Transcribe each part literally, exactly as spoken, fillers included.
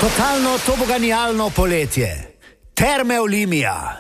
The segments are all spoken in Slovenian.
Totalno toboganijalno poletje. Terme Olimia.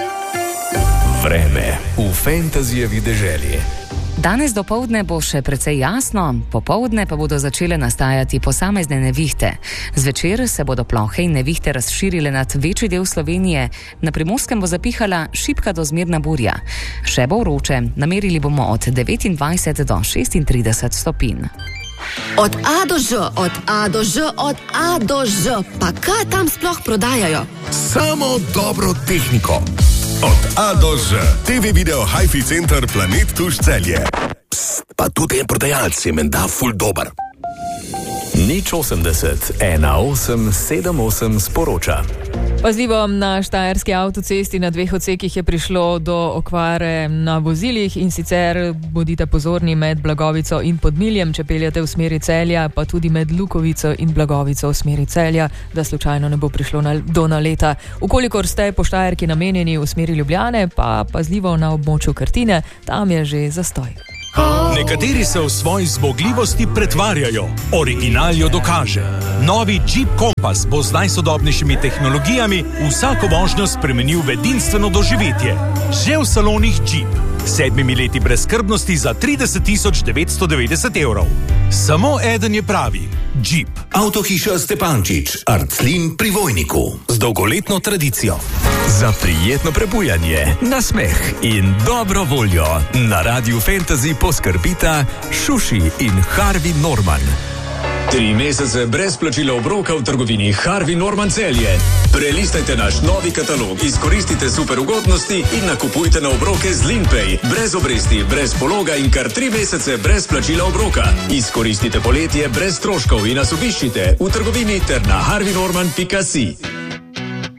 Vreme v Fantasyjevi deželi. Danes dopoldne bo še precej jasno, popoldne pa bodo začele nastajati posamezne nevihte. Zvečer se bodo plohe in nevihte razširile nad večji del Slovenije, na Primorskem bo zapihala šibka do zmerna burja. Še bo vroče, namerili bomo od devetindvajset do šestintrideset stopinj. Od A do Ž, od A do Ž, od A do Ž. Pa kaj tam sploh prodajajo? Samo dobro tehniko. Od A do Ž. T V video Hi-Fi Center Planet Tuš Celje. Psst, pa tudi en prodajalec je menda ful dober. Nič osemdeset, ena osem sedem osem sporoča. Pazljivo, na štajerski avtocesti na dveh odsekih je prišlo do okvare na vozilih in sicer bodite pozorni med Blagovico in Podmiljem, če peljate v smeri Celja, pa tudi med Lukovico in Blagovico v smeri Celja, da slučajno ne bo prišlo na, do naleta. Ukolikor ste po Štajerki namenjeni v smeri Ljubljane, pa pazljivo na območju Krtine, tam je že zastoj. Nekateri se v svoji zmogljivosti pretvarjajo, original jo dokaže. Novi Jeep Compass bo z najsodobnejšimi tehnologijami vsako vožnjo spremenil v edinstveno doživetje. Že v salonih Jeep. Sedmimi leti brezskrbnosti za trideset tisoč devetsto devetdeset evrov. Samo eden je pravi. Jeep. Avtohiša Stepančič, Arclin pri Vojniku. Z dolgoletno tradicijo. Za prijetno prebujanje, nasmeh in dobro voljo na Radiu Fantasy poskrbita Šuši in Harvey Norman. Tri mesece brez plačila obroka v trgovini Harvey Norman Celje. Prelistajte naš novi katalog, izkoristite super ugodnosti in nakupujte na obroke z Linpay. Brez obresti, brez pologa in kar tri mesece brez plačila obroka. Izkoristite poletje brez stroškov in nas obiščite v trgovini ter na harvey norman pika si.